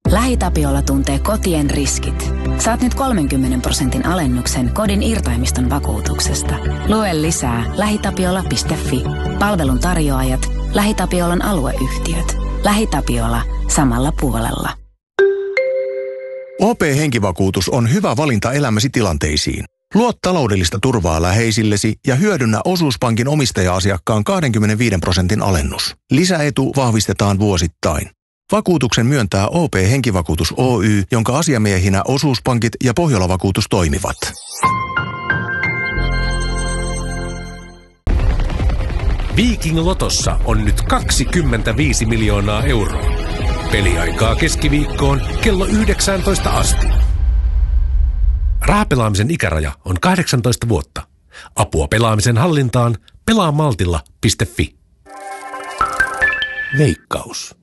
LähiTapiola tuntee kotien riskit. Saat nyt 30% alennuksen kodin irtaimiston vakuutuksesta. Lue lisää lähitapiola.fi. Palvelun tarjoajat, LähiTapiolan alueyhtiöt. LähiTapiola samalla puolella. OP-henkivakuutus on hyvä valinta elämäsi tilanteisiin. Luo taloudellista turvaa läheisillesi ja hyödynnä osuuspankin omistaja-asiakkaan 25% alennus. Lisäetu vahvistetaan vuosittain. Vakuutuksen myöntää OP-henkivakuutus Oy, jonka asiamiehinä osuuspankit ja Pohjola-vakuutus toimivat. Viking Lotossa on nyt 25 miljoonaa euroa. Peliaikaa keskiviikkoon kello 19 asti. Rahapelaamisen ikäraja on 18 vuotta. Apua pelaamisen hallintaan pelaamaltilla.fi. Veikkaus.